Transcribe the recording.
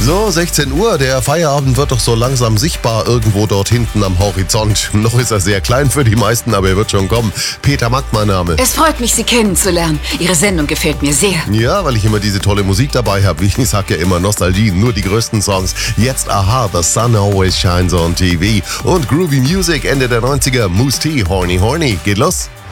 So, 16 Uhr, der Feierabend wird doch so langsam sichtbar irgendwo dort hinten am Horizont. Noch ist er sehr klein für die meisten, aber er wird schon kommen. Peter Mack, mein Name. Es freut mich, Sie kennenzulernen. Ihre Sendung gefällt mir sehr. Ja, weil ich immer diese tolle Musik dabei habe. Ich sag ja immer Nostalgie, nur die größten Songs. Jetzt Aha, The Sun Always Shines on TV. Und Groovy Music, Ende der 90er, Moose T, Horny Horny. Geht los.